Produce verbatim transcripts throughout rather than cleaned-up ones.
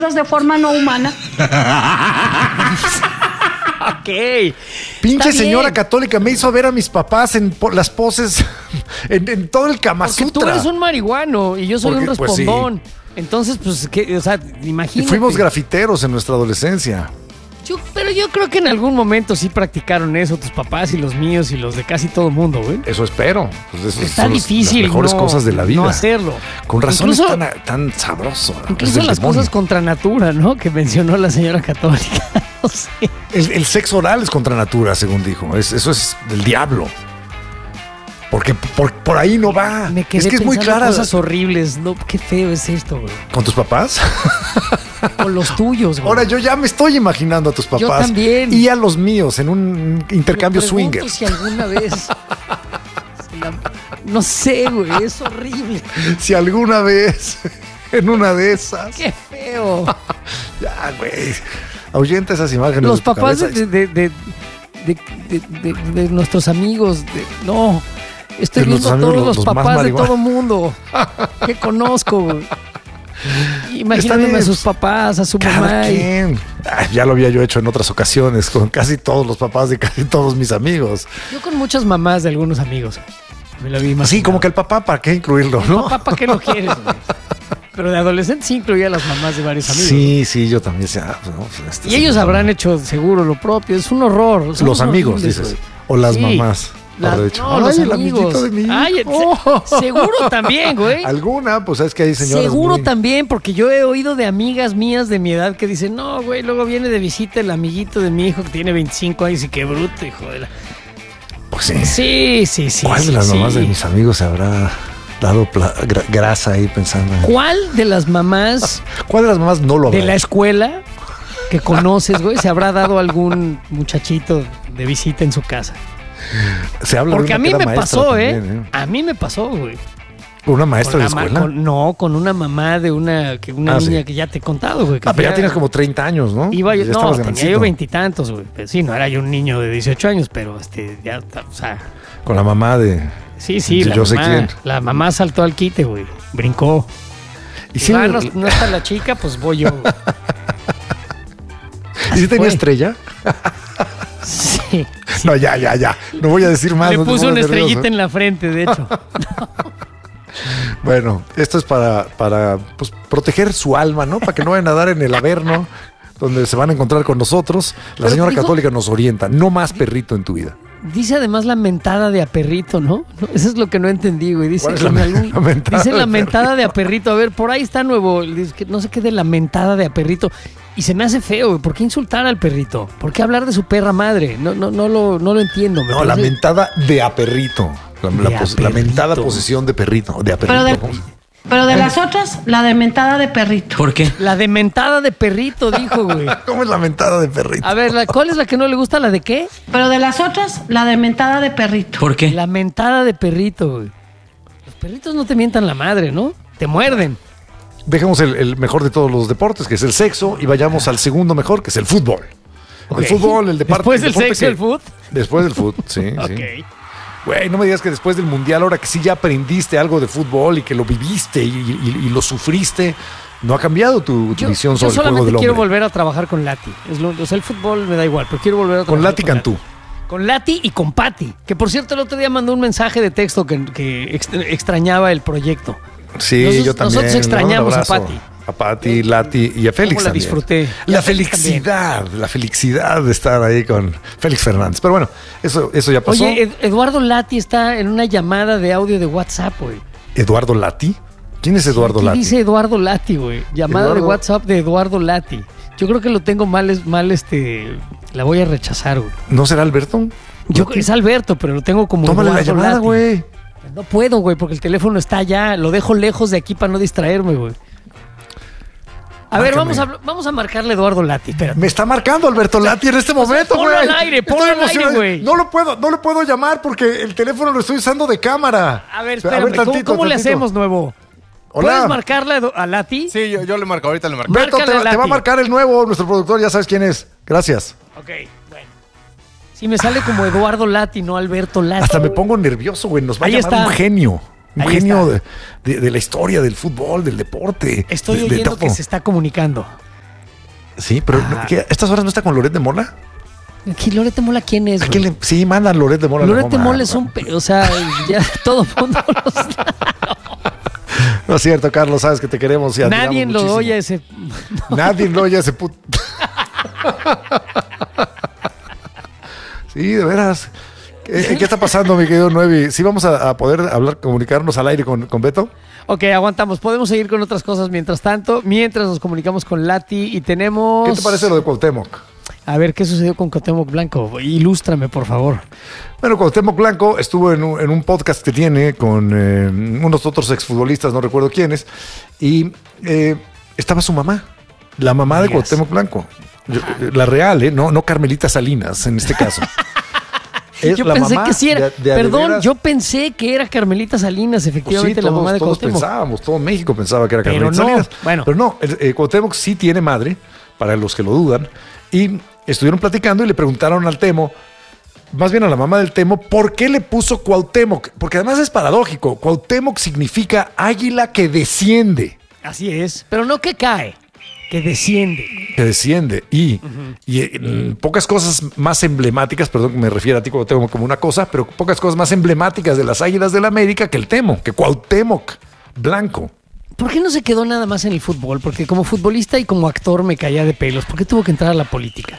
de forma no humana. Ok. Pinche señora católica me hizo ver a mis papás en po- las poses, en, en todo el Kama Porque Sutra. tú eres un marihuano y yo soy Porque, un pues, sí. respondón. Entonces, pues, ¿qué? O sea, imagínate. Y fuimos grafiteros en nuestra adolescencia. Yo, pero yo creo que en algún momento sí practicaron eso tus papás y los míos y los de casi todo el mundo, güey. Eso espero. Pues eso Está son los- difícil las mejores no, cosas de la vida. no hacerlo. Con razón Incluso- es tan, tan sabroso. Incluso Es del las demonio. cosas contra natura, ¿no? Que mencionó la señora católica. No sé. El, el sexo oral es contra natura, según dijo. Es, eso es del diablo. Porque por, por ahí no va. Me quedé Es que es muy pensando clara. cosas horribles. No, qué feo es esto, güey. ¿Con tus papás? Con los tuyos, güey. Ahora yo ya me estoy imaginando a tus papás. Yo también. Y a los míos en un intercambio Me pregunto swinger. si alguna vez... si la- no sé, güey. Es horrible. Si alguna vez en una de esas. Qué feo. Ya, güey. Ahuyenta esas imágenes. Los de tu papás de, cabeza. de, de, de, de- de- de nuestros amigos. de- no. Estoy De viendo nuestros a todos amigos, los, los más papás de marihuanos. todo mundo que conozco, güey. Imaginándome bien, a sus papás, a su Cada mamá. y- quien. Ah, ya lo había yo hecho en otras ocasiones con casi todos los papás de casi todos mis amigos. Yo con muchas mamás de algunos amigos. Me lo vi Así imaginado. como que el papá, ¿para qué incluirlo, no? Papá, ¿para qué lo quieres, güey? Pero de adolescente sí incluía a las mamás de varios amigos. Sí, sí, yo también. decía, ah, pues, no, pues, este Y es ellos un- habrán hecho seguro lo propio. Es un horror. Son Los amigos, horribles, dices. güey. O las Sí. mamás. La- habrá dicho, no, "Ay, los el amigos. amiguito de mi hijo". Ay, se- seguro también, güey. Alguna, pues es que hay señoras Seguro muy- también, porque yo he oído de amigas mías de mi edad que dicen, no, güey, luego viene de visita el amiguito de mi hijo que tiene veinticinco años y qué bruto, hijo de la... Pues sí. Sí, sí, sí. ¿Cuál sí, de las sí. mamás de mis amigos se habrá dado pla- gra- grasa ahí pensando? en- ¿Cuál de las mamás ¿Cuál de las mamás no lo habrá de la hecho? escuela que conoces, güey, se habrá dado algún muchachito de visita en su casa? Se habla de Porque una a mí que era me maestra pasó, ¿eh? también, A mí me pasó, güey. ¿Una maestra Con de la ma- escuela? con- no, con una mamá de una, que una Ah, niña sí. que ya te he contado, güey. que Ah, pero ya ya- tienes como treinta años, ¿no? Iba yo, Ya no, estabas tenía grandecito. yo veintitantos, güey. Pero sí, no era yo un niño de dieciocho años, pero este, ya, o sea, Con la mamá de... sí, sí, Yo- la yo sé mamá, quién. la mamá saltó al quite, güey. Brincó. ¿Y Y si no, no está la chica, pues voy yo. güey. ¿Y si tenía fue. estrella? Sí. No, ya, ya, ya. No voy a decir más. Le no te puso pongas una nervioso. estrellita en la frente, de hecho. Bueno, esto es para, para pues, proteger su alma, ¿no? Para que no vayan a dar en el Averno, donde se van a encontrar con nosotros. La Pero señora dijo- católica nos orienta. No más perrito en tu vida. Dice además la mentada de a perrito, ¿no? No, eso es lo que no entendí, güey. Dice, ¿Cuál es la en men- algún- la mentada dice de la a mentada de a perrito. A ver, por ahí está nuevo. Dice que no sé qué de la mentada de a perrito. Y se me hace feo, güey. ¿Por qué insultar al perrito? ¿Por qué hablar de su perra madre? No, no, no lo, no lo entiendo. me No, la parece- mentada de a perrito. La, la De a pos- la mentada perrito. posesión de perrito. De a perrito. Pero de, ¿no? pero de las otras, la de mentada de perrito. ¿Por qué? La de mentada de perrito, dijo, güey. ¿Cómo es la mentada de perrito? A ver, la- ¿cuál es la que no le gusta? ¿La de qué? Pero de las otras, la de mentada de perrito. ¿Por qué? La mentada de perrito, güey. Los perritos no te mientan la madre, ¿no? Te muerden. Dejemos el, el mejor de todos los deportes, que es el sexo, y vayamos al segundo mejor, que es el fútbol. Ok. El fútbol, el deporte. Después el del deporte sexo, que- el fútbol. Después del fútbol, sí, sí. Ok. Güey, no me digas que después del mundial, ahora que sí ya aprendiste algo de fútbol y que lo viviste y, y- y lo sufriste, no ha cambiado tu, tu Yo, visión yo sobre el juego solamente del quiero hombre. volver a trabajar con Lati. Es lo- o sea, el fútbol me da igual, pero quiero volver a trabajar Con Lati Cantú. Con Lati y con Patti. Que por cierto, el otro día mandó un mensaje de texto que, que extra- extrañaba el proyecto. Sí, Nosotros- yo también. nosotros extrañamos Un a abrazo. Pati. A Pati, Lati y a Félix ¿Cómo la también. disfruté? Y La a Félix felicidad, la felicidad de estar ahí con Félix Fernández. Pero bueno, eso, eso ya pasó. Oye, Ed- Eduardo Lati está en una llamada de audio de WhatsApp, güey. ¿Eduardo Lati? ¿Quién es Eduardo Aquí Lati? dice Eduardo Lati, güey. Llamada Eduardo- de WhatsApp de Eduardo Lati. Yo creo que lo tengo mal, es- mal, este... La voy a rechazar, güey. ¿No será Alberto? Yo, es Alberto, pero lo tengo como Tómale la Eduardo llamada, Lati. güey. No puedo, güey, porque el teléfono está allá. Lo dejo lejos de aquí para no distraerme, güey. A ver, Márcame. vamos a, vamos a marcarle a Eduardo Lati. Espérate. Me está marcando Alberto Lati en este momento, ponlo güey. al aire, ponlo Estoy al aire, emocionado. güey. No lo puedo, no lo puedo llamar porque el teléfono lo estoy usando de cámara. A ver, espérame. ¿Cómo, tantito, cómo le tantito. hacemos, nuevo? Hola. ¿Puedes marcarle a, Edu- a Lati? Sí, yo, yo le marco, ahorita le marco. Alberto, te, Márcale a te va a Lati. marcar el nuevo, nuestro productor, ya sabes quién es. Gracias. Ok, bueno. Sí, me sale como Eduardo Lati, no Alberto Lati. Hasta me pongo nervioso, güey. Nos va Ahí a llamar está. un genio. Un Ahí genio de, está. de- de la historia del fútbol, del deporte. Estoy de, de oyendo todo. que se está comunicando. Sí, pero Ah. ¿qué? ¿A estas horas no está con Loret de Mola? ¿Qué, Loret de Mola quién es? ¿A quién güey? le- Sí, mandan Loret de Mola. Loret de no, Mola man, es un... pe- O sea, ya todo el mundo lo sabe. No es cierto, Carlos, sabes que te queremos y admiramos Nadie lo muchísimo. oye ese... Nadie lo oye ese puto. Sí, de veras. ¿Qué, qué está pasando, mi querido Nuevi? ¿Sí vamos a, a poder hablar, comunicarnos al aire con, con Beto? Ok, aguantamos. Podemos seguir con otras cosas mientras tanto, mientras nos comunicamos con Lati y tenemos... ¿Qué te parece lo de Cuauhtémoc? A ver, ¿qué sucedió con Cuauhtémoc Blanco? Ilústrame, por favor. Bueno, Cuauhtémoc Blanco estuvo en un, en un podcast que tiene con eh, unos otros exfutbolistas, no recuerdo quiénes, y eh, estaba su mamá, la mamá de Digas. Cuauhtémoc Blanco. Yo- la real, ¿eh? No, no Carmelita Salinas, en este caso. Es Yo la pensé mamá que sí era... de- de a de Perdón, veras. yo pensé que era Carmelita Salinas, Pues sí, efectivamente, la todos, mamá de todos Cuauhtémoc. pensábamos, todo México pensaba que era Pero Carmelita no, Salinas. bueno. Pero no, el, eh, Cuauhtémoc sí tiene madre, para los que lo dudan, y estuvieron platicando y le preguntaron al Temo, más bien a la mamá del Temo, ¿por qué le puso Cuauhtémoc? Porque además es paradójico, Cuauhtémoc significa águila que desciende. Así es, pero no que cae, que desciende. Que desciende. Y, y eh, pocas cosas más emblemáticas, perdón que me refiera a ti Cuauhtémoc como una cosa, pero pocas cosas más emblemáticas de las águilas del América que el Temo, que Cuauhtémoc Blanco. ¿Por qué no se quedó nada más en el fútbol? Porque como futbolista y como actor me caía de pelos. ¿Por qué tuvo que entrar a la política?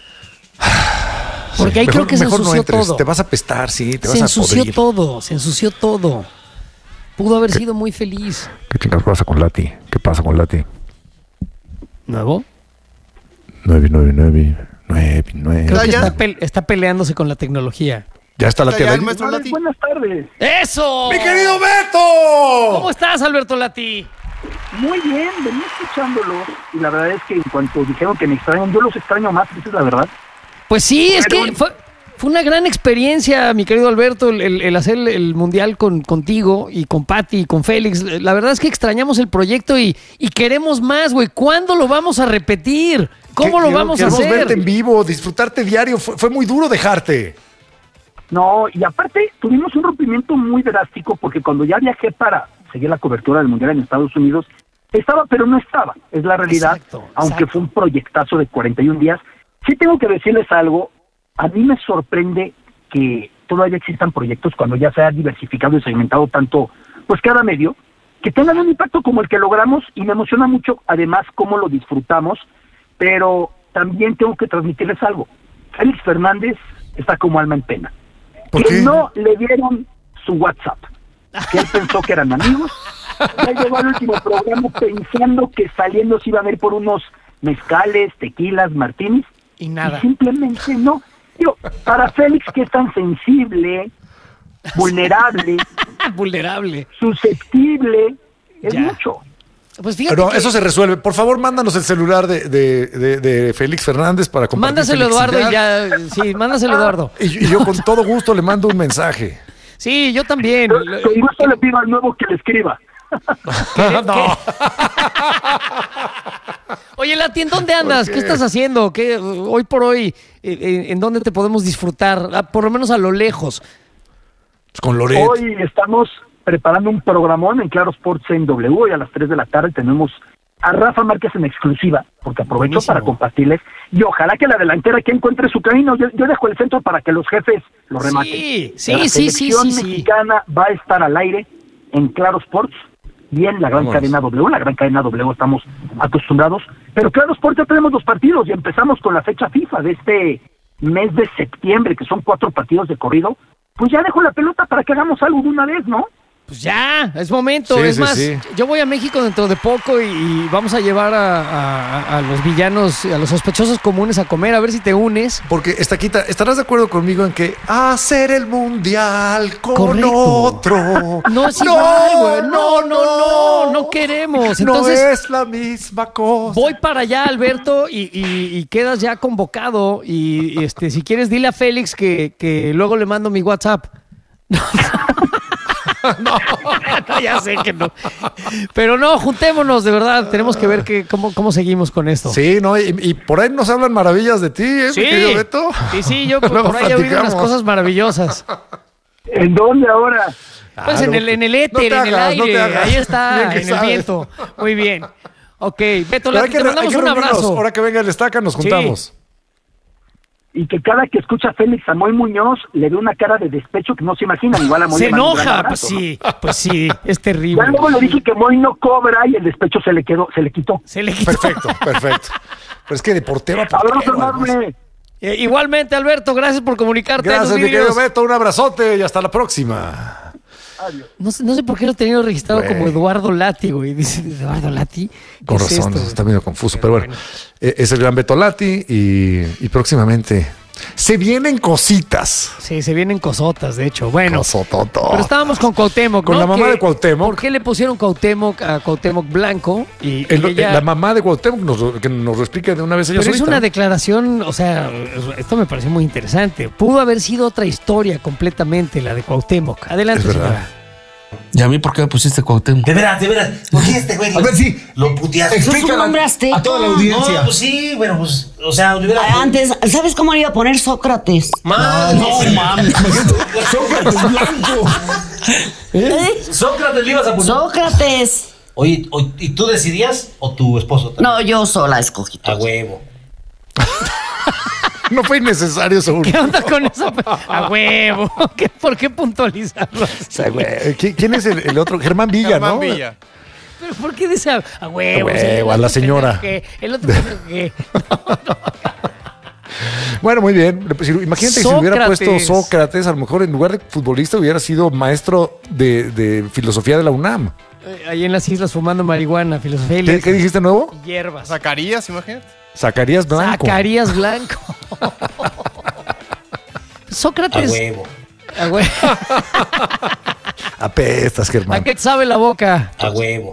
Porque Sí, ahí mejor- creo que se mejor no ensució entres, todo. Te vas a pestar, sí, te Se vas a ensució podrir. todo, se ensució todo. Pudo haber sido muy feliz. ¿Qué chingados pasa con Lati? ¿Qué pasa con Lati? ¿Nuevo? nueve nueve nueve nueve nueve Creo que ya? está, pel- está peleándose con la tecnología. Ya está Lati Ya, al ya, aire. maestro Lati. Buenas tardes. ¡Eso! ¡Mi querido Beto! ¿Cómo estás, Alberto Lati? Muy bien, venía escuchándolos y la verdad es que en cuanto dijeron que me extrañan, yo los extraño más, esa es la verdad. Pues sí, es Pero- que fue, fue una gran experiencia, mi querido Alberto, el, el- el hacer el, el mundial con, contigo y con Pati y con Félix. La verdad es que extrañamos el proyecto y, y queremos más, güey. ¿Cuándo lo vamos a repetir? ¿Cómo Que- lo que- vamos a queremos hacer? verte en vivo, disfrutarte diario. Fue, fue muy duro dejarte. No, y aparte tuvimos un rompimiento muy drástico porque cuando ya viajé para seguir la cobertura del Mundial en Estados Unidos, estaba, pero no estaba, es la realidad, Exacto, aunque exacto. fue un proyectazo de cuarenta y un días. Sí tengo que decirles algo, a mí me sorprende que todavía existan proyectos cuando ya se ha diversificado y segmentado tanto, pues cada medio, que tengan un impacto como el que logramos y me emociona mucho además cómo lo disfrutamos, pero también tengo que transmitirles algo. Félix Fernández está como alma en pena. ¿Por que qué? no le dieron su WhatsApp, que él pensó que eran amigos. Ya llegó al último programa pensando que saliendo se iban a ir por unos mezcales, tequilas, martinis, Y nada. y simplemente no. Digo, para Félix, que es tan sensible, vulnerable, Vulnerable. susceptible, es Ya. mucho. Pues fíjate Pero que- eso se resuelve. Por favor, mándanos el celular de, de, de- de Félix Fernández para compartir. Mándaselo, Eduardo, y felicidad. ya. Sí, mándaselo, Eduardo. Y, y yo con todo gusto le mando un mensaje. Sí, yo también. Con gusto le pido al nuevo que le escriba. No. Oye, Lati, ¿en dónde andas? ¿Por ¿Qué? qué? estás haciendo? ¿Qué, hoy por hoy, eh, eh, ¿en dónde te podemos disfrutar? Ah, por lo menos a lo lejos. Con Loret. Hoy estamos preparando un programón en Claro Sports en W y a las tres de la tarde tenemos a Rafa Márquez en exclusiva, porque aprovecho Buenísimo. para compartirles y ojalá que la delantera aquí encuentre su camino. Yo, yo dejo el centro para que los jefes lo rematen. Sí, sí, La sí, sí, selección sí, sí. mexicana va a estar al aire en Claro Sports y en la gran Vámonos. cadena W. La gran cadena W estamos acostumbrados, pero Claro Sports ya tenemos los partidos y empezamos con la fecha FIFA de este mes de septiembre, que son cuatro partidos de corrido. Pues ya dejo la pelota para que hagamos algo de una vez, ¿no? Pues ya, es momento. Sí, es sí, más, sí. yo voy a México dentro de poco y, y vamos a llevar a, a- a los villanos, a los sospechosos comunes a comer, a ver si te unes. Porque, Estaquita, ¿estarás de acuerdo conmigo en que hacer el mundial con Correcto. otro? No es igual, güey. No, no, no, no queremos. Entonces, no es la misma cosa. voy para allá, Alberto, y, y- y quedas ya convocado. Y, y, este, si quieres, dile a Félix que, que luego le mando mi WhatsApp. No, no, ya sé que no. Pero no, juntémonos, de verdad. Tenemos que ver que, cómo, cómo seguimos con esto. Sí, no, y, y por ahí nos hablan maravillas de ti, ¿eh, Sí, mi querido Beto? sí, sí, yo por, Luego por ahí he oído unas platicamos. cosas maravillosas. ¿En dónde ahora? Pues Ah, en no, el, en el no éter, te en el hagas, no te aire, hagas. ahí está, Bien que en el sabes. viento. Muy bien. Ok, Beto, Pero Lati, hay que, te re- mandamos hay que un reunirnos. abrazo. Ahora que venga el estaca, nos juntamos. Y que cada que escucha a Félix Samuel Muñoz le dé una cara de despecho que no se imaginan. Igual a Moy Se le mando un gran enoja, pues abrazo, ¿no? sí, pues sí, es terrible. Ya luego le dije que Moy no cobra y el despecho se le quedó, se le quitó. Se le quitó. Perfecto, perfecto. Pero es que de portero a Abrazo portero, además. enorme. Eh, igualmente, Alberto, gracias por comunicarte. Gracias, en mi los querido vídeos. Beto. Un abrazote y hasta la próxima. No sé, no sé por qué lo he tenido registrado Güey. como Eduardo Lati, güey. Dice Eduardo Lati. ¿Qué Con es razón, esto? está medio confuso. Pero bueno, eh, es el gran Beto Lati y, y próximamente se vienen cositas. Sí, se vienen cosotas, de hecho. Bueno, Cosototo. pero estábamos con Cuauhtémoc, Con ¿no? la mamá Que- de Cuauhtémoc. ¿Por qué le pusieron Cuauhtémoc a Cuauhtémoc Blanco? Y, El- y ella- La mamá de Cuauhtémoc nos, lo- que nos lo explique de una vez ella Pero es solita. una declaración, o sea, esto me pareció muy interesante. Pudo haber sido otra historia completamente, la de Cuauhtémoc. Adelante, Es verdad. señora. ¿Y a mí por qué me pusiste Cuauhtémoc? De veras, de veras. ¿Por qué este güey? A ver, sí. Lo puteaste. Explícala un hombre azteca. a toda la audiencia. No, pues sí, bueno, pues, o sea, le hubiera... Ah, Antes, ¿sabes cómo le iba a poner Sócrates? Man, No mames, Sócrates blanco. ¿Eh? Sócrates le ibas a poner. Sócrates. Oye, o- ¿y tú decidías o tu esposo también? No, yo sola escogí. A huevo. No fue innecesario, Saúl. ¿Qué onda con eso? A huevo. ¿Qué- ¿Por qué puntualizarlo? O sea, güey, ¿qui- ¿Quién es el, el otro? Germán Villa, Germán ¿no? Villa. ¿Pero por qué dice a, a huevo? A Sí, el huevo, a otro la señora. pendejo que- el otro pendejo que- Bueno, muy bien. Pues, imagínate que si hubiera Sócrates. puesto Sócrates, a lo mejor en lugar de futbolista hubiera sido maestro de, de filosofía de la UNAM. Eh, Ahí en las islas fumando marihuana, filosofía y ¿Qué, letras. qué dijiste nuevo? Y hierbas. Zacarías, imagínate. Zacarías Blanco. Zacarías Blanco. A Sócrates. huevo. A huevo. Apestas, ¿A Germán. qué te sabe la boca? A huevo.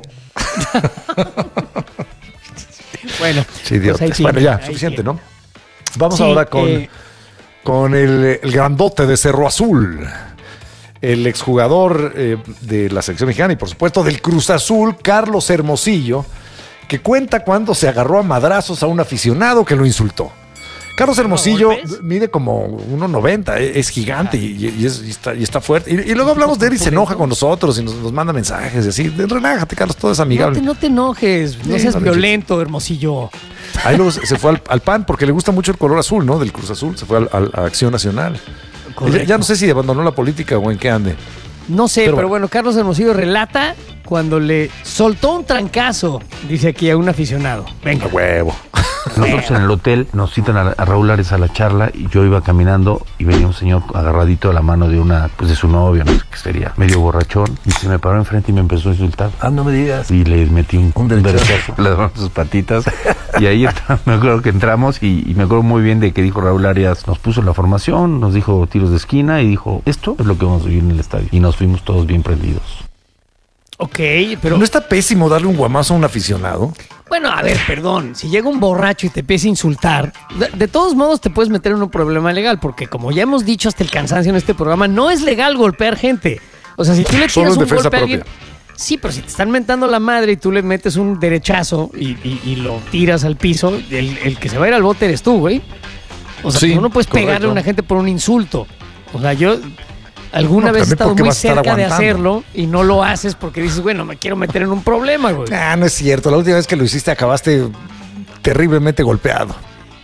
Bueno, Sí, idiotas. pues ahí Bueno, tiene, ya, ahí suficiente, tiene. ¿no? Vamos Sí, ahora con, eh, con el, el grandote de Cerro Azul. El exjugador eh, de la selección mexicana y por supuesto del Cruz Azul, Carlos Hermosillo, que cuenta cuando se agarró a madrazos a un aficionado que lo insultó. Carlos Hermosillo golpes? mide como uno noventa, eh, es gigante y, y es- y está, y está fuerte. Y, y luego hablamos de él y se enoja con nosotros y nos, nos manda mensajes y así. Relájate, Carlos, todo es no amigable. te, no te enojes, no Sí, seas no le violento, Hermosillo. Ahí luego se se fue al, al P A N porque le gusta mucho el color azul, ¿no? Del Cruz Azul. Se fue al- al- a Acción Nacional. Ya, ya no sé si abandonó la política o en qué ande. No sé, Pero pero, bueno. bueno, Carlos Hermosillo relata cuando le soltó un trancazo, dice aquí a un aficionado. Venga. A huevo. Nosotros en el hotel nos citan a, a Raúl Ares a la charla y yo iba caminando y venía un señor agarradito de la mano de una, pues de su novio, no sé qué sería, medio borrachón, y se me paró enfrente y me empezó a insultar. Ah, no me digas. Y le metí un, un derechazo, le dieron sus patitas y ahí entra- me acuerdo que entramos y, y me acuerdo muy bien de que dijo Raúl Arias, nos puso la formación, nos dijo tiros de esquina y dijo, esto es lo que vamos a vivir en el estadio. Y nos fuimos todos bien prendidos. Ok, pero ¿No está pésimo darle un guamazo a un aficionado? bueno, a ver, perdón, si llega un borracho y te empieza a insultar, de, de todos modos te puedes meter en un problema legal, porque como ya hemos dicho hasta el cansancio en este programa, no es legal golpear gente. O sea, si tú le Solo tiras en un defensa golpe a alguien... propia. Sí, pero si te están mentando la madre y tú le metes un derechazo y, y- y lo tiras al piso, el, el que se va a ir al bote eres tú, güey. O sea, Sí, tú no puedes correcto. pegarle a una gente por un insulto. O sea, yo alguna No, vez he también estado porque muy vas a estar cerca de aguantando. hacerlo y no lo haces porque dices, bueno, me quiero meter en un problema, güey. Ah, no es cierto. La última vez que lo hiciste acabaste terriblemente golpeado.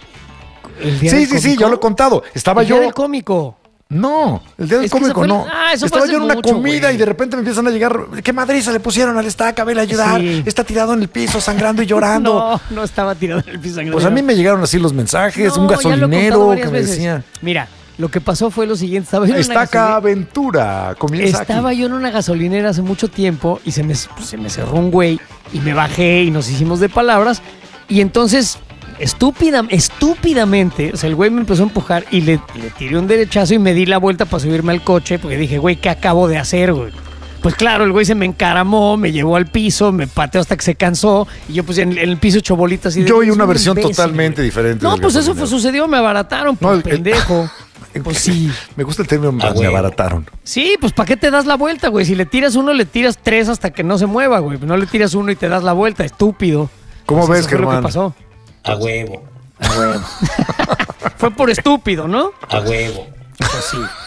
El día Sí, del sí, sí, cómico. yo lo he contado. Estaba El día yo. del cómico. No, el día del Es que cómico se fue- no. Ah, eso fue Estaba hace yo en una mucho, comida güey. y de repente me empiezan a llegar. ¿Qué madriza le pusieron al estaca? Vele a ayudar. Sí. Está tirado en el piso, sangrando y llorando. No, no estaba tirado en el piso. Pues a mí me llegaron así los mensajes. No, un ya lo he contado gasolinero varias que me veces. decía. Mira, lo que pasó fue lo siguiente. Estaba yo en una Estaca gasolina- Aventura. Comienza Estaba aquí. yo en una gasolinera hace mucho tiempo y se me, pues, se me cerró un güey y me bajé y nos hicimos de palabras y entonces estúpida, estúpidamente, o sea, el güey me empezó a empujar y le, le tiré un derechazo y me di la vuelta para subirme al coche porque dije, güey, ¿qué acabo de hacer, güey? Pues claro, el güey se me encaramó, me llevó al piso, me pateó hasta que se cansó y yo pues en, en el piso hecho bolitas y de Yo oí "Es una un versión imbécil, totalmente güey". diferente. No, del pues eso fue, gasolinero. sucedió, me abarataron, No, por el- el- pendejo. Pues sí. Me gusta el término, me, Ah, me huevo. abarataron. Sí, pues ¿para qué te das la vuelta, güey? Si le tiras uno, le tiras tres hasta que no se mueva, güey. No le tiras uno y te das la vuelta, estúpido. ¿Cómo Pues ves, eso fue lo que Germán? pasó. A huevo. Fue por estúpido, ¿no? A huevo. Pues sí.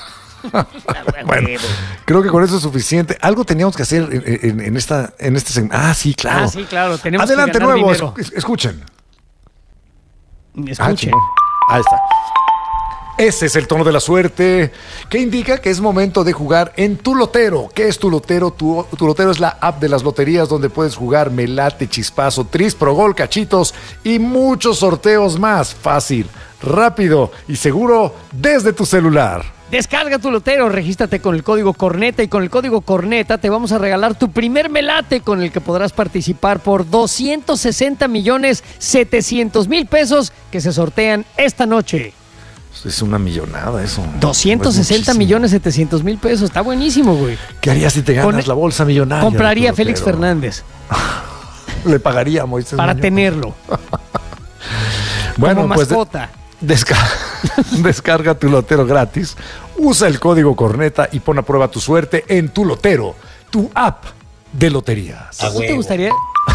Bueno, creo que con eso es suficiente. Algo teníamos que hacer en, en- en esta, en este segmento. Ah, sí, claro. Ah, sí, claro. Tenemos Adelante, que ganar nuevo. dinero. es- Escuchen. Ah, Escuchen. chingón. Ahí está. Ese es el tono de la suerte que indica que es momento de jugar en Tu Lotero. ¿Qué es Tu Lotero? Tu, Tu Lotero es la app de las loterías donde puedes jugar Melate, Chispazo, Tris, Progol, Cachitos y muchos sorteos más. Fácil, rápido y seguro desde tu celular. Descarga Tu Lotero, regístrate con el código Corneta y con el código Corneta te vamos a regalar tu primer melate con el que podrás participar por doscientos sesenta millones setecientos mil pesos que se sortean esta noche. Es una millonada eso. doscientos sesenta Es muchísimo. millones setecientos mil pesos, está buenísimo, güey. ¿Qué harías si te ganas Con- la bolsa millonaria? Compraría a Tu Félix Lotero? Fernández Le pagaría a Moisés para Muñoz. tenerlo Bueno, como pues de- mascota. Descarga, descarga Tu Lotero gratis, usa el código Corneta y pon a prueba tu suerte en Tu Lotero, tu app de loterías. A ¿No te huevo. gustaría?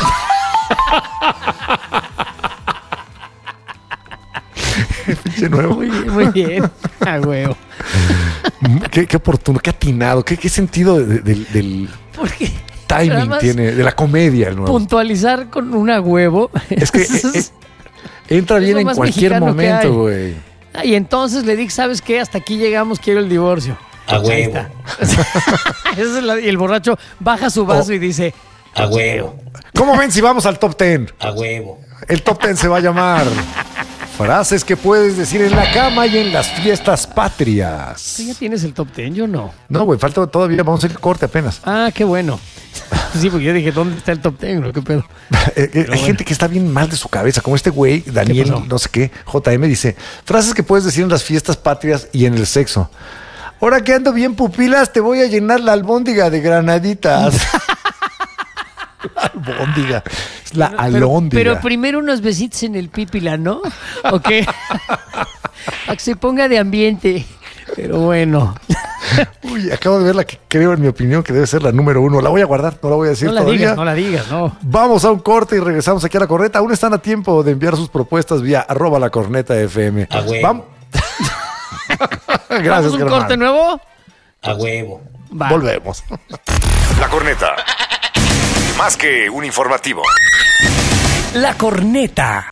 Pinche nuevo. Muy bien, muy bien. A huevo. Qué, qué oportuno, qué atinado, qué, qué sentido de- de- del Porque nada timing más tiene, de la comedia el nuevo. puntualizar con un a huevo. Es que eh, eh, entra es bien lo en más cualquier mexicano que hay. momento, güey. Ah, y entonces le dije, ¿sabes qué? Hasta aquí llegamos, quiero el divorcio. A Ahí huevo. está. Esa es la- y el borracho baja su vaso Oh. y dice, A huevo. ¿Cómo ven si vamos al top ten? A huevo. El top ten se va a llamar Frases que puedes decir en la cama y en las fiestas patrias. ¿tú ya tienes el top ten? Yo no. No, güey, falta todavía, vamos a ir corte apenas. Ah, qué bueno. Sí, porque yo dije, ¿dónde está el top ten? ¿No? ¿Qué pedo? Eh, eh, hay bueno. gente que está bien mal de su cabeza, como este güey, Daniel, pasó? no sé qué, J M, dice, frases que puedes decir en las fiestas patrias y en el sexo. Ahora que ando bien pupilas, te voy a llenar la albóndiga de granaditas. La albóndiga. Es la Pero, alóndiga. pero primero unos besitos en el pípila, ¿no? ¿O qué? A que se ponga de ambiente. Pero bueno. Uy, acabo de ver la que creo, en mi opinión, que debe ser la número uno. La voy a guardar, no la voy a decir No la todavía. digas, no la digas, no. Vamos a un corte y regresamos aquí a La Corneta. Aún están a tiempo de enviar sus propuestas vía arroba la corneta F M. A huevo. Vam- Gracias, ¿Vamos a un Germán. corte nuevo? A huevo. Va. Volvemos. La Corneta. Más que un informativo. La Corneta.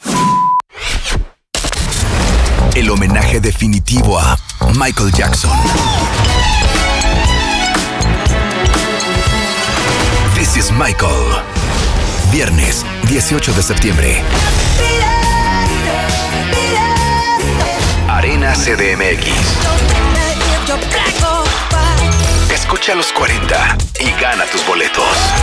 El homenaje definitivo a Michael Jackson. This is Michael. Viernes, dieciocho de septiembre. Arena C D M X. Escucha los cuarenta y gana tus boletos.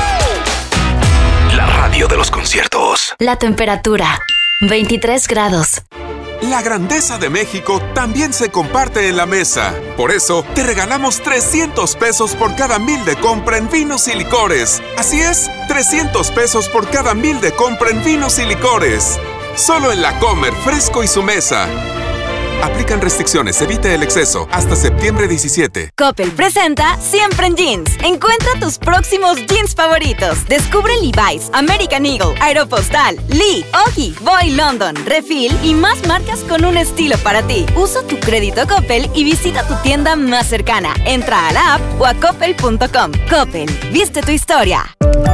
La radio de los conciertos. La temperatura, veintitrés grados. La grandeza de México también se comparte en la mesa. Por eso, te regalamos trescientos pesos por cada mil de compra en vinos y licores. Así es, trescientos pesos por cada mil de compra en vinos y licores. Solo en La Comer, Fresco y su mesa. Aplican restricciones, evite el exceso. Hasta septiembre diecisiete. Coppel presenta Siempre en Jeans. Encuentra tus próximos jeans favoritos. Descubre Levi's, American Eagle, Aeropostale, Lee, Ogi, Boy London, Refill y más marcas con un estilo para ti. Usa tu crédito Coppel y visita tu tienda más cercana. Entra a la app o a coppel punto com. Coppel, viste tu historia.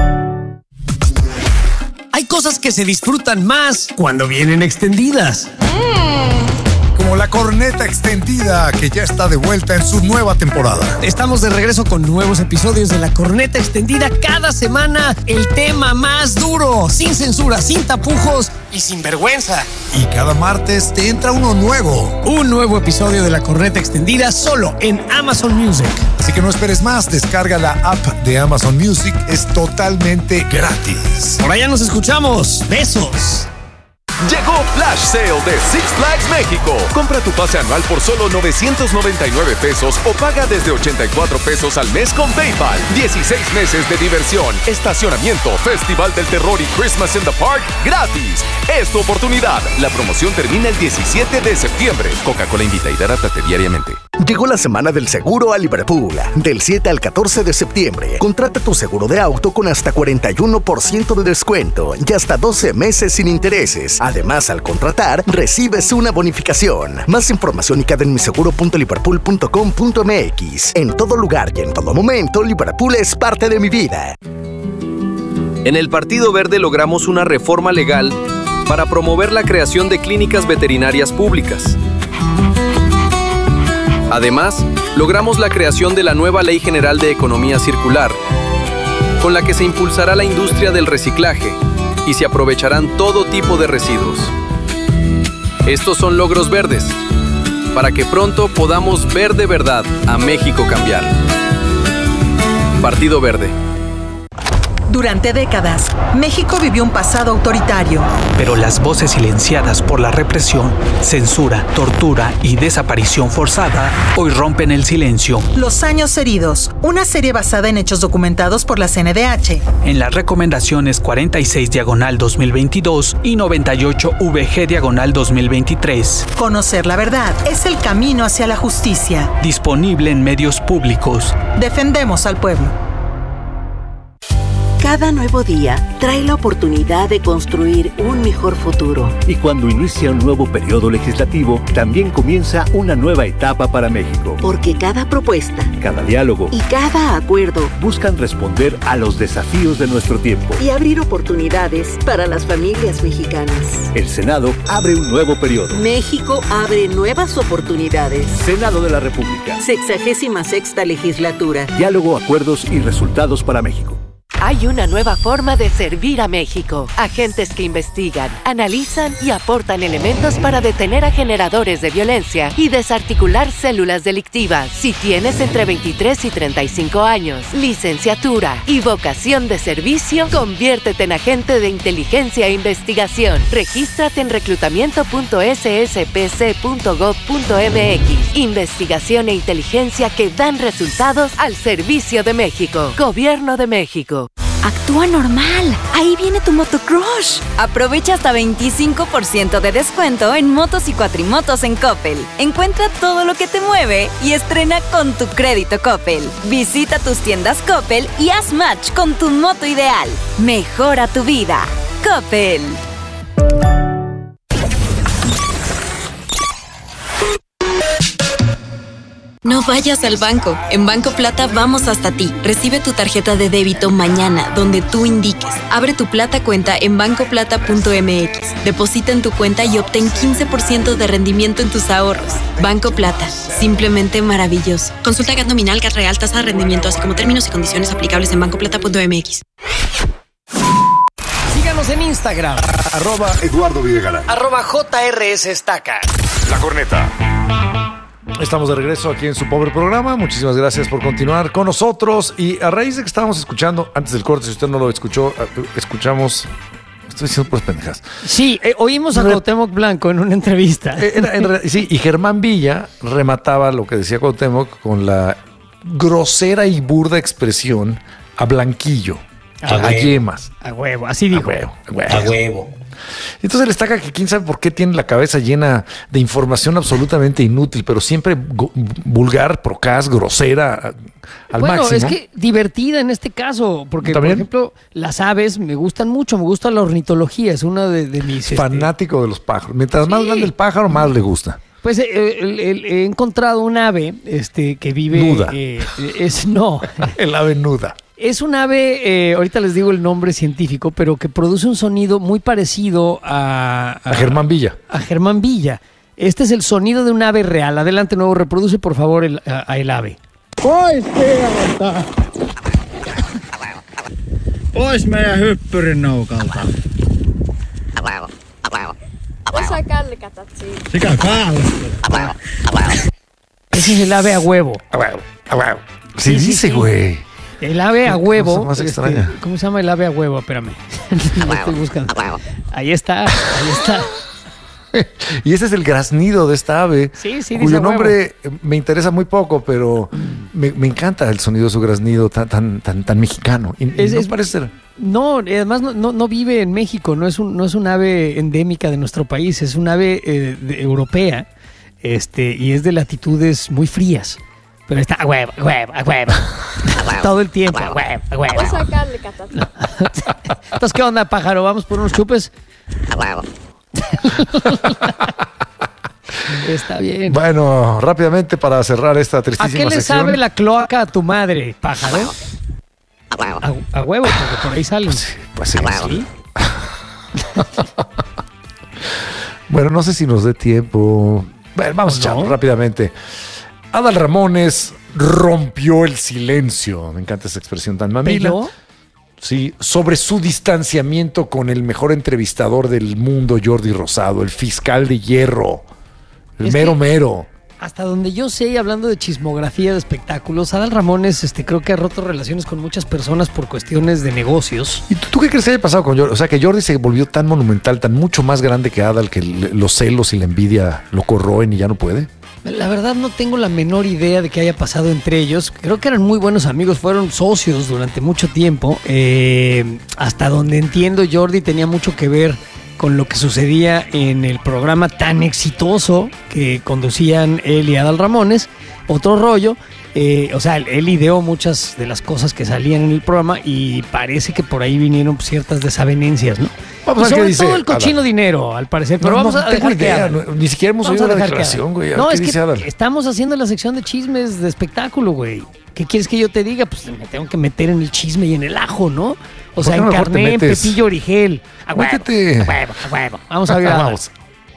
Hay cosas que se disfrutan más cuando vienen extendidas. Como La Corneta Extendida, que ya está de vuelta en su nueva temporada. Estamos de regreso con nuevos episodios de La Corneta Extendida cada semana. El tema más duro, sin censura, sin tapujos y sin vergüenza. Y cada martes te entra uno nuevo. Un nuevo episodio de La Corneta Extendida solo en Amazon Music. Así que no esperes más, descarga la app de Amazon Music, es totalmente gratis. Por allá nos escuchamos. Besos. Llegó Flash Sale de Six Flags México. Compra tu pase anual por solo novecientos noventa y nueve pesos o paga desde ochenta y cuatro pesos al mes con PayPal. dieciséis meses de diversión, estacionamiento, Festival del Terror y Christmas in the Park gratis. Es tu oportunidad. La promoción termina el diecisiete de septiembre. Coca-Cola invita, hidrátate diariamente. Llegó la semana del seguro a Liverpool. Del siete al catorce de septiembre, contrata tu seguro de auto con hasta cuarenta y uno por ciento de descuento y hasta doce meses sin intereses. Además, al contratar, recibes una bonificación. Más información y queda en mi seguro punto liverpool punto com punto m x. En todo lugar y en todo momento, Liverpool es parte de mi vida. En el Partido Verde logramos una reforma legal para promover la creación de clínicas veterinarias públicas. Además, logramos la creación de la nueva Ley General de Economía Circular, con la que se impulsará la industria del reciclaje y se aprovecharán todo tipo de residuos. Estos son logros verdes, para que pronto podamos ver de verdad a México cambiar. Partido Verde. Durante décadas, México vivió un pasado autoritario. Pero las voces silenciadas por la represión, censura, tortura y desaparición forzada hoy rompen el silencio. Los años heridos, una serie basada en hechos documentados por la C N D H. En las recomendaciones cuarenta y seis diagonal dos mil veintidós y noventa y ocho V G diagonal dos mil veintitrés. Conocer la verdad es el camino hacia la justicia. Disponible en medios públicos. Defendemos al pueblo. Cada nuevo día trae la oportunidad de construir un mejor futuro. Y cuando inicia un nuevo periodo legislativo, también comienza una nueva etapa para México. Porque cada propuesta, cada diálogo y cada acuerdo buscan responder a los desafíos de nuestro tiempo y abrir oportunidades para las familias mexicanas. El Senado abre un nuevo periodo. México abre nuevas oportunidades. Senado de la República. Sexagésima sexta legislatura. Diálogo, acuerdos y resultados para México. Hay una nueva forma de servir a México. Agentes que investigan, analizan y aportan elementos para detener a generadores de violencia y desarticular células delictivas. Si tienes entre veintitrés y treinta y cinco años, licenciatura y vocación de servicio, conviértete en agente de inteligencia e investigación. Regístrate en reclutamiento punto s s p c punto gov punto m x. Investigación e inteligencia que dan resultados al servicio de México. Gobierno de México. Actúa normal. Ahí viene tu motocrush. Aprovecha hasta veinticinco por ciento de descuento en motos y cuatrimotos en Coppel. Encuentra todo lo que te mueve y estrena con tu crédito Coppel. Visita tus tiendas Coppel y haz match con tu moto ideal. Mejora tu vida. Coppel. No vayas al banco. En Banco Plata vamos hasta ti. Recibe tu tarjeta de débito mañana, donde tú indiques. Abre tu Plata cuenta en banco plata punto m x. Deposita en tu cuenta y obtén quince por ciento de rendimiento en tus ahorros. Banco Plata. Simplemente maravilloso. Consulta G A T nominal, G A T real, tasa de rendimiento, así como términos y condiciones aplicables en banco plata punto m x. Síganos en Instagram. Arroba Eduardo Videgaray. Arroba J R S Estaca. La Corneta. Estamos de regreso aquí en su pobre programa. Muchísimas gracias por continuar con nosotros. Y a raíz de que estábamos escuchando, antes del corte, si usted no lo escuchó, escuchamos... Estoy diciendo puras pendejas. Sí, eh, oímos a Cuauhtémoc Blanco en una entrevista. Era, en, sí, y Germán Villa remataba lo que decía Cuauhtémoc con la grosera y burda expresión a blanquillo, a, a yemas. A huevo, así dijo. A huevo. A huevo. A huevo. Entonces le destaca que quién sabe por qué tiene la cabeza llena de información absolutamente inútil, pero siempre vulgar, procaz, grosera, al bueno, máximo. Es que divertida en este caso, porque ¿también? Por ejemplo, las aves me gustan mucho, me gusta la ornitología, es una de, de mis... Fanático este... de los pájaros. Mientras sí. más grande el pájaro, más le gusta. Pues eh, el, el, he encontrado un ave este, que vive... Nuda. Eh, es, no. El ave nuda. Es un ave, eh, ahorita les digo el nombre científico, pero que produce un sonido muy parecido a... A, a Germán Villa. A Germán Villa. Este es el sonido de un ave real. Adelante, nuevo, reproduce por favor el, a, a el ave. Pois meidän hyppyrinnoukalta. Osa kallikatat siitä. Sikä kaalle. Ese es el ave a huevo. A huevo, a huevo. Sí, sí dice, güey. Sí. El ave a huevo. Más este, extraña. ¿Cómo se llama el ave a huevo? Espérame. Lo estoy buscando. Ahí está, ahí está. Y ese es el graznido de esta ave, sí, sí, cuyo nombre huevo. Me interesa muy poco, pero me, me encanta el sonido de su graznido tan, tan, tan, tan mexicano. Y, es, no es, parece ser. No, además no, no, no vive en México, no es un, no es un ave endémica de nuestro país, es un ave eh, de, europea. este, y es de latitudes muy frías. Pero está a huevo, a huevo, a huevo. Todo el tiempo, a huevo, a huevo. Voy a sacarle catata. Entonces, ¿qué onda, pájaro? ¿Vamos por unos chupes? A huevo. Está bien. Bueno, rápidamente para cerrar esta ¿A tristísima qué le sección. sabe la cloaca a tu madre, pájaro? A, a huevo, porque por ahí salen. Pues sí, sí. Bueno, no sé si nos dé tiempo. Bueno, vamos a echarlo rápidamente. Adal Ramones rompió el silencio. Me encanta esa expresión tan mamila. ¿Pero? Sí, sobre su distanciamiento con el mejor entrevistador del mundo, Jordi Rosado, el fiscal de hierro, el Es mero que- mero. Hasta donde yo sé, hablando de chismografía de espectáculos, Adal Ramones este, creo que ha roto relaciones con muchas personas por cuestiones de negocios. ¿Y tú, tú qué crees que haya pasado con Jordi? O sea, que Jordi se volvió tan monumental, tan mucho más grande que Adal, que le- los celos y la envidia lo corroen y ya no puede. La verdad no tengo la menor idea de qué haya pasado entre ellos. Creo que eran muy buenos amigos, fueron socios durante mucho tiempo. Eh, hasta donde entiendo, Jordi tenía mucho que ver con lo que sucedía en el programa tan exitoso que conducían él y Adal Ramones. Otro rollo. Eh, o sea, él, él ideó muchas de las cosas que salían en el programa y parece que por ahí vinieron ciertas desavenencias, ¿no? Vamos a ver Y sobre qué dice todo el cochino Adal. dinero, al parecer. Pero No, vamos no a tengo dejar que idea, Adal. no, ni siquiera hemos Vamos oído a la dejar que declaración, Adal. güey. A No, ver es qué que dice Adal. estamos haciendo la sección de chismes de espectáculo, güey. ¿Qué quieres que yo te diga? Pues me tengo que meter en el chisme y en el ajo, ¿no? O sea, qué en no mejor te carné, en metes? Pepillo Origel. A huevo, Métete. a huevo, a huevo. Vamos a ver. Adal. Vamos.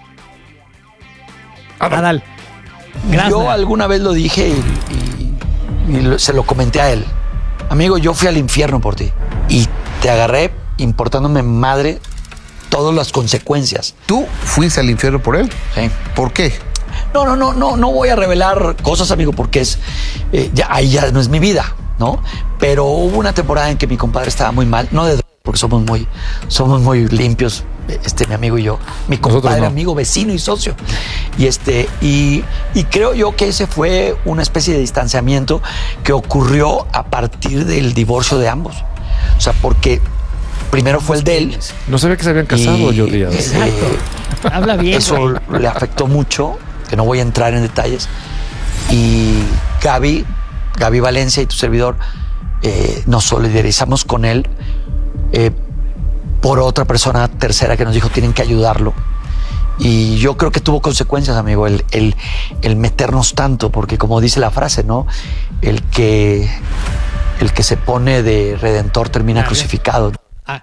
Adal. Gracias. Yo alguna vez lo dije y, y- y lo- se lo comenté a él. Amigo, yo fui al infierno por ti y te agarré importándome madre todas las consecuencias. ¿Tú fuiste al infierno por él? Sí. ¿Por qué? No, no, no, no, no voy a revelar cosas, amigo, porque es eh, ya ahí ya no es mi vida, ¿no? Pero hubo una temporada en que mi compadre estaba muy mal, no de droga, porque somos muy, somos muy limpios, este, mi amigo y yo, mi compadre, no. amigo, vecino y socio. Y este, y, y creo yo que ese fue una especie de distanciamiento que ocurrió a partir del divorcio de ambos. O sea, porque primero fue el de él. No sabía que se habían casado, Y, Jordi y Adal. Exacto. Habla bien, Eso güey. le afectó mucho, que no voy a entrar en detalles. Y Gaby, Gaby Valencia y tu servidor, eh, nos solidarizamos con él eh, por otra persona tercera que nos dijo tienen que ayudarlo. Y yo creo que tuvo consecuencias, amigo, el, el, el meternos tanto, porque como dice la frase, ¿no? El que, el que se pone de redentor termina crucificado.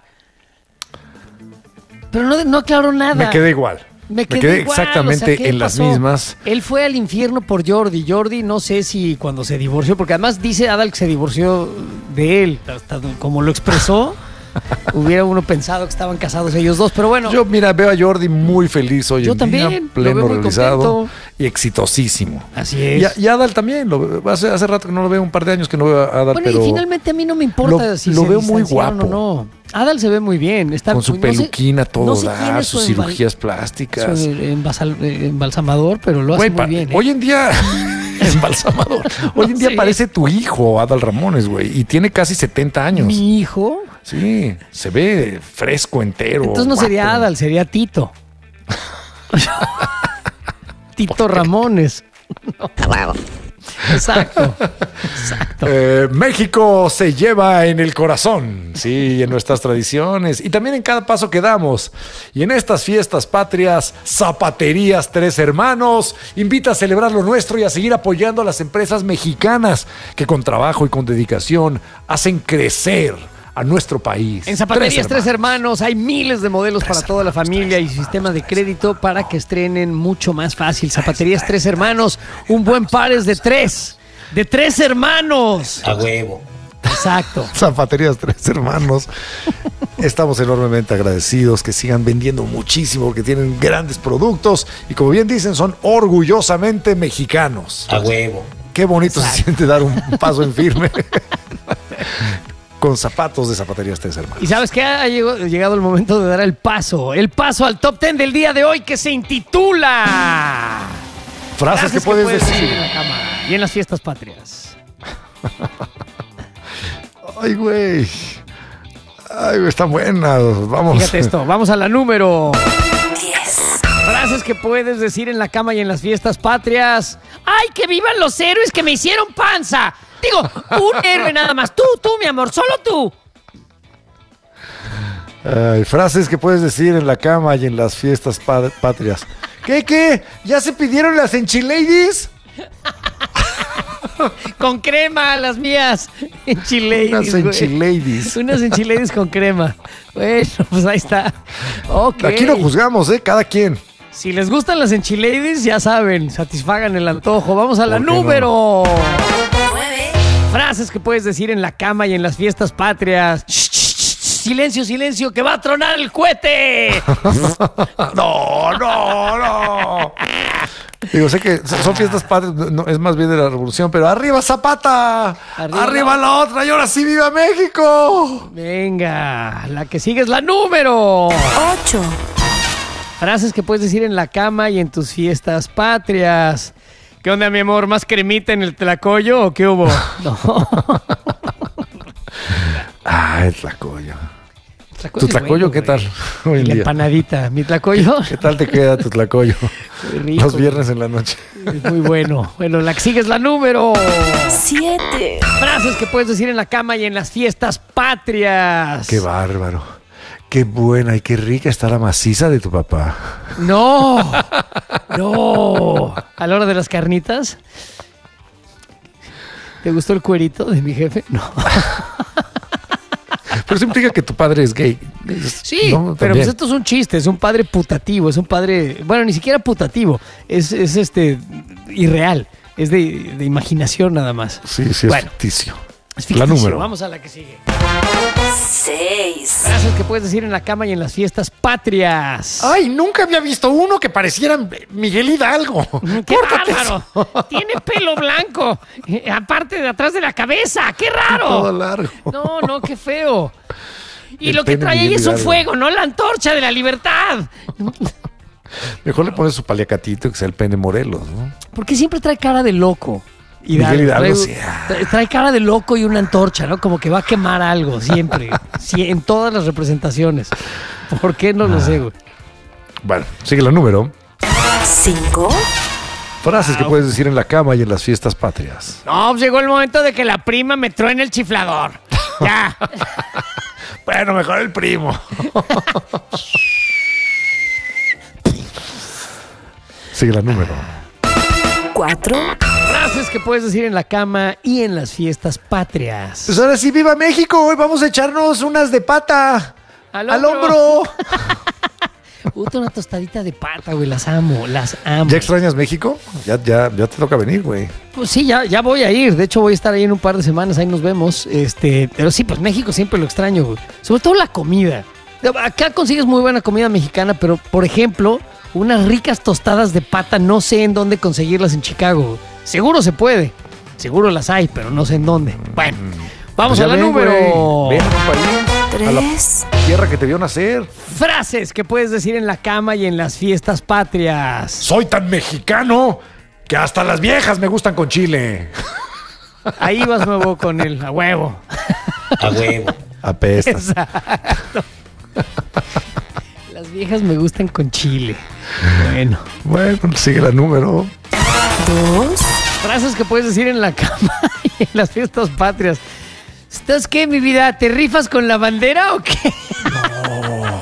Pero no, no aclaró nada. Me quedé igual. Me quedé, Me quedé igual, exactamente o sea, ¿qué en las pasó? mismas. Él fue al infierno por Jordi. Jordi, no sé si cuando se divorció, porque además dice Adal que se divorció de él, hasta como lo expresó. Hubiera uno pensado que estaban casados ellos dos, pero bueno. Yo, mira, veo a Jordi muy feliz hoy Yo en también, día, lo pleno veo muy realizado contento. y exitosísimo. Así es. Y, a- y Adal también, lo veo- hace, hace rato que no lo veo, un par de años que no veo a Adal, Bueno, pero y finalmente a mí no me importa lo- si lo se veo muy distanciaron guapo. o no. Adal se ve muy bien. Está, con su no sé- peluquina todo no sé quién dar, es sus su embal- cirugías plásticas. su embasal- eh, embalsamador, pero lo hace Güey, muy pa- bien. ¿eh? Hoy en día, embalsamador. Hoy en día Sí. parece tu hijo, Adal Ramones, güey, y tiene casi setenta años. ¿Mi hijo? Sí, se ve fresco, entero. Entonces no guapo. sería Adal, sería Tito. Tito Ramones. Exacto. Exacto. Eh, México se lleva en el corazón, sí, en nuestras tradiciones y también en cada paso que damos. Y en estas fiestas patrias, Zapaterías Tres Hermanos invita a celebrar lo nuestro y a seguir apoyando a las empresas mexicanas que con trabajo y con dedicación hacen crecer a nuestro país. En Zapaterías Tres Hermanos hay miles de modelos para toda la familia y sistema de crédito para que estrenen mucho más fácil. Zapaterías Tres Hermanos, un buen par es de tres. De tres hermanos. A huevo. Exacto. Zapaterías Tres Hermanos. Estamos enormemente agradecidos que sigan vendiendo muchísimo, que tienen grandes productos y como bien dicen, son orgullosamente mexicanos. A huevo. Qué bonito se siente dar un paso en firme con zapatos de Zapaterías Tres Hermanos. Y sabes que ha llegado, llegado el momento de dar el paso, el paso al top ten del día de hoy que se intitula Frases que puedes decir. en la cama y en las fiestas patrias. Ay, güey. Ay, güey, están buenas. Vamos. Fíjate esto, vamos a la número diez. Frases que puedes decir en la cama y en las fiestas patrias. ¡Ay, que vivan los héroes que me hicieron panza! Digo, un héroe nada más. Tú, tú, mi amor, solo tú. Ay, frases que puedes decir en la cama y en las fiestas pa- patrias. ¿Qué, qué? ¿Ya se pidieron las enchiladies? Con crema, las mías. Enchiladies. Unas enchiladies. Unas enchiladies con crema. Bueno, pues ahí está. Ok. Aquí no juzgamos, ¿eh? Cada quien. Si les gustan las enchiladies, ya saben, satisfagan el antojo. Vamos a la número nueve. Frases que puedes decir en la cama y en las fiestas patrias. Shh, shh, shh, silencio, silencio, que va a tronar el cohete. No, no, no. Digo, sé que son fiestas patrias, no, es más bien de la revolución, pero ¡arriba Zapata! ¡Arriba, ¡Arriba la otra! ¡Y ahora sí viva México! Venga, la que sigue es la número ocho. Frases que puedes decir en la cama y en tus fiestas patrias. ¿Qué onda, mi amor? ¿Más cremita en el tlacoyo o qué hubo? No. Ah, el tlacoyo. Tlacoyo ¿Tu tlacoyo bueno, qué tal hoy en la día? empanadita. ¿Mi tlacoyo? ¿Qué, ¿Qué tal te queda tu tlacoyo? Muy rico. Los viernes en la noche. Muy bueno. Bueno, la que sigue es la número siete. Frases que puedes decir en la cama y en las fiestas patrias. Qué bárbaro. Qué buena y qué rica está la maciza de tu papá. No, no. A la hora de las carnitas. ¿Te gustó el cuerito de mi jefe? No. Pero eso implica que tu padre es gay. Sí, ¿no? pero pues esto es un chiste, es un padre putativo, es un padre, bueno, ni siquiera putativo, es, es este irreal, es de, de imaginación nada más. Sí, sí, es bueno, ficticio. Es ficticio. La número. Vamos a la que sigue. Seis. Frases que puedes decir en la cama y en las fiestas patrias. Ay, nunca había visto uno que pareciera Miguel Hidalgo. ¡Qué bárbaro! Tiene pelo blanco, eh, aparte de atrás de la cabeza. ¡Qué raro! Todo largo. No, no, qué feo. Y El lo que pene trae ahí Miguel es un Hidalgo. fuego, no la antorcha de la libertad. Mejor le pones su paliacatito que sea el pene Morelos, ¿no? Porque siempre trae cara de loco. Miguel Hidalgo, trae, sí. trae, trae cara de loco y una antorcha, ¿no? Como que va a quemar algo siempre. Sí, en todas las representaciones. ¿Por qué? No lo sé, güey. Bueno, sigue la número. ¿Cinco? Frases que puedes decir en la cama y en las fiestas patrias. No, pues llegó el momento de que la prima me truene el chiflador. Ya. Bueno, mejor el primo. Sigue la número. Cuatro. Frases que puedes decir en la cama y en las fiestas patrias. Pues ahora sí, viva México. Hoy vamos a echarnos unas de pata. Al Al hombro. hombro. Puta, una tostadita de pata, güey. Las amo, las amo. ¿Ya extrañas México? Ya, ya, ya te toca venir, güey. Pues sí, ya, ya voy a ir. De hecho, voy a estar ahí en un par de semanas. Ahí nos vemos. Este, pero sí, pues México siempre lo extraño, güey. Sobre todo la comida. Acá consigues muy buena comida mexicana, pero, por ejemplo, unas ricas tostadas de pata, no sé en dónde conseguirlas en Chicago, güey. Seguro se puede. Seguro las hay, pero no sé en dónde. Bueno, vamos Pues ya a la ven, número... güey. Ven a tu país. A la Tres. tierra que te vio nacer. Frases que puedes decir en la cama y en las fiestas patrias. Soy tan mexicano que hasta las viejas me gustan con chile. Ahí vas nuevo con el a huevo. A huevo. Apesta. Exacto. Las viejas me gustan con chile. Bueno. Bueno, sigue la número. Dos. Frases que puedes decir en la cama y en las fiestas patrias. ¿Estás qué, mi vida? ¿Te rifas con la bandera o qué? No.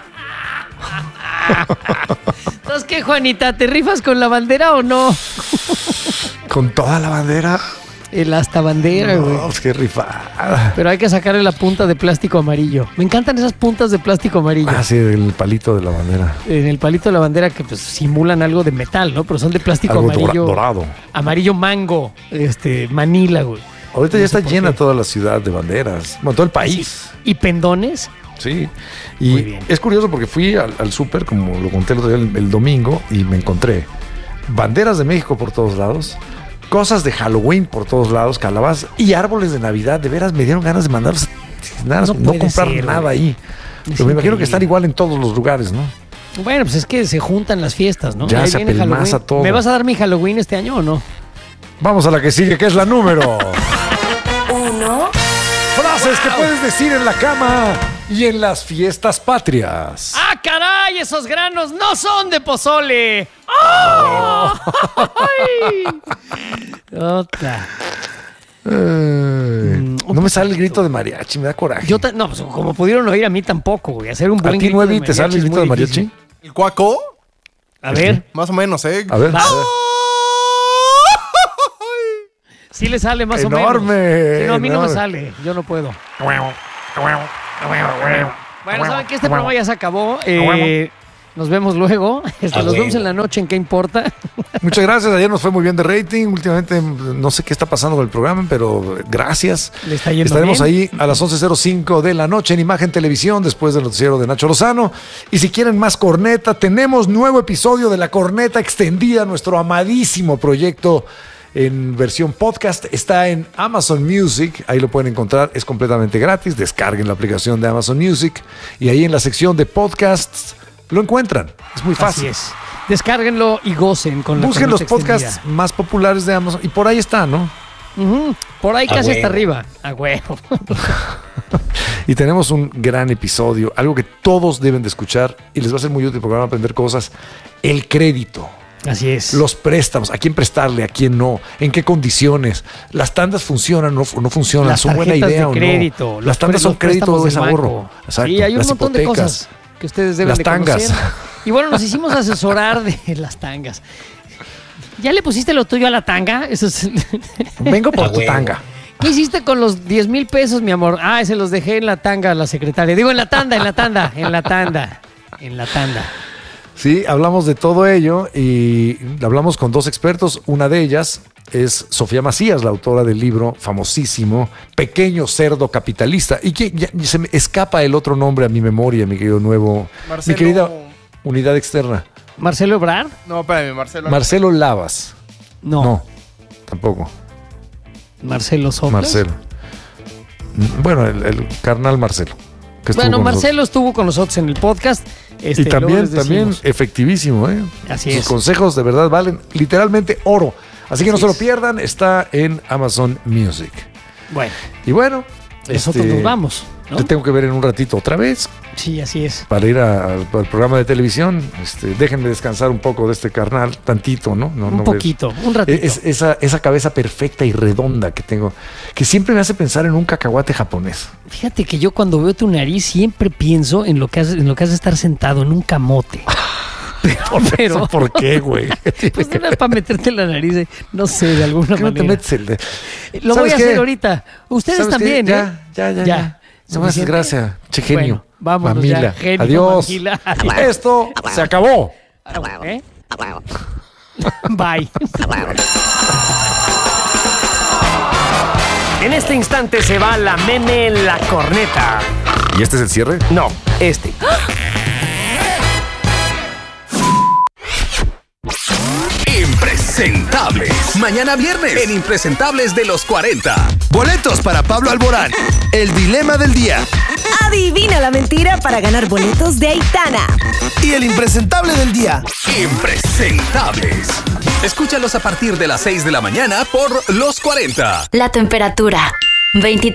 ¿Estás qué, Juanita? ¿Te rifas con la bandera o no? Con toda la bandera. El hasta bandera, güey. No, es que rifada. Pero hay que sacarle la punta de plástico amarillo. Me encantan esas puntas de plástico amarillo. Ah, sí, el palito de la bandera. En el palito de la bandera que pues simulan algo de metal, ¿no? Pero son de plástico Algo amarillo. dorado. Amarillo mango, este, Manila, güey. Ahorita No ya sé está por llena qué. toda la ciudad de banderas. Bueno, todo el país. ¿Y pendones? Sí. Muy Y bien. es curioso porque fui al, al súper, como lo conté el otro día, el, el domingo, y me encontré banderas de México por todos lados, cosas de Halloween por todos lados, calabazas y árboles de Navidad. De veras me dieron ganas de mandarlos, nada, No no, puede comprar ser, nada güey. ahí. Es Pero me imagino que increíble. están igual en todos los lugares, ¿no? Bueno, pues es que se juntan las fiestas, ¿no? Ya Ahí se viene apelmaza Halloween. todo. ¿Me vas a dar mi Halloween este año o no? Vamos a la que sigue, que es la número. Uno. Frases que puedes decir en la cama y en las fiestas patrias. ¡Ah, caray! Esos granos no son de pozole. ¡Oh! Otra. Eh, no me sale el grito de mariachi, me da coraje. Yo ta- no, pues, como pudieron oír a mí tampoco, güey. Hacer un buen ¿A ti, grito Nuevi, de te sale el mariachi es grito muy de mariachi? difícil. ¿El cuaco? A ver. Más o menos, ¿eh? A ver. Va. Sí le sale más Enorme, o menos. Sí, no, a mí no me enorme. sale. Yo no puedo. Bueno, ¿saben qué? Este programa ya se acabó. Eh, nos vemos luego. Este, Ah, nos bueno. vemos en la noche en ¿Qué importa? Muchas gracias. Ayer nos fue muy bien de rating. Últimamente no sé qué está pasando con el programa, pero gracias. Le está yendo Estaremos bien. ahí a las once cero cinco de la noche en Imagen Televisión, después del noticiero de Nacho Lozano. Y si quieren más corneta, tenemos nuevo episodio de La Corneta Extendida, nuestro amadísimo proyecto en versión podcast. Está en Amazon Music, ahí lo pueden encontrar, es completamente gratis. Descarguen la aplicación de Amazon Music y ahí en la sección de podcasts lo encuentran. Es muy fácil. Así es. Descárguenlo y gocen con la Busquen los corneta podcasts extendida. más populares de Amazon y por ahí está, ¿no? Ujú. Por ahí A casi hasta huevo. arriba. A huevo. Y tenemos un gran episodio, algo que todos deben de escuchar y les va a ser muy útil porque van a aprender cosas. El crédito. Así es. Los préstamos, a quién prestarle, a quién no, en qué condiciones. Las tandas funcionan o no, no funcionan, Las son buena tarjetas idea de o crédito, no. los Las tandas pre- son los crédito o préstamos es del ahorro. banco. Exacto. Sí, hay un Las montón de hipotecas. cosas que ustedes deben Las de tangas. conocer. Y bueno, nos hicimos asesorar de las tangas. ¿Ya le pusiste lo tuyo a la tanga? Eso es... Vengo por A tu huevo. tanga. ¿Qué hiciste con los diez mil pesos, mi amor? Ah, se los dejé en la tanga a la secretaria. Digo, en la tanda, en la tanda, en la tanda, en la tanda. Sí, hablamos de todo ello y hablamos con dos expertos. Una de ellas es Sofía Macías, la autora del libro famosísimo Pequeño Cerdo Capitalista. Y que ya se me escapa el otro nombre a mi memoria, mi querido nuevo, Marcelo- mi querida unidad externa. ¿Marcelo Ebrard? No, espérame, Marcelo. Marcelo Lavas. No. No, tampoco. ¿Marcelo Soplas? Marcelo. Bueno, el, el carnal Marcelo. que estuvo Bueno, con Marcelo estuvo con nosotros en el podcast. Este, y también, luego les también decimos. efectivísimo, ¿eh? Así Sus es. consejos de verdad valen literalmente oro. Así que no Así se lo es. pierdan, está en Amazon Music. Bueno, Y bueno, nosotros este, nos vamos, ¿no? Te tengo que ver en un ratito otra vez Sí, así es. para ir a- al, al programa de televisión. Este, déjenme descansar un poco de este carnal, tantito, ¿no? no Un no poquito, ves. un ratito. Es, esa, esa cabeza perfecta y redonda que tengo, que siempre me hace pensar en un cacahuate japonés. Fíjate que yo cuando veo tu nariz siempre pienso en lo que hace, en lo que hace estar sentado en un camote. Pero, pero ¿Por qué, güey? pues era para meterte en la nariz, eh, no sé, de alguna ¿Por qué no manera. te metes el de- Lo voy ¿Sabes a qué? hacer ahorita. Ustedes ¿Sabes qué? también, Ya, ¿eh? ya, ya, ya. No me haces ¿Suficiente? gracia, che genio. Bueno, vámonos Mamila. ya, genio, Adiós. mamila. Adiós. Esto se acabó. ¿Eh? Bye. En este instante se va la meme en la corneta. ¿Y este es el cierre? No, este. Impresentables. Mañana viernes en Impresentables de los cuarenta. Boletos para Pablo Alborán. El dilema del día. Adivina la mentira para ganar boletos de Aitana. Y el impresentable del día. Impresentables. Escúchalos a partir de las seis de la mañana por Los cuarenta. La temperatura, veintitrés